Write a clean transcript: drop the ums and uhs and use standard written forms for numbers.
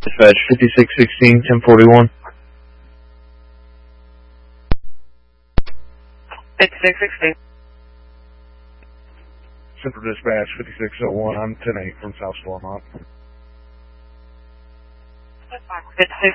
Dispatch 5616 1041. 5616. Central Dispatch 5601. I'm 10-8 from South Stormont. 56